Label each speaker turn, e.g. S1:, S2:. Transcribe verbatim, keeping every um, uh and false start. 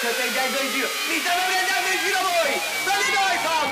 S1: state andando in giro? Mi state prendendo in giro voi! Sono i tuoi soldi!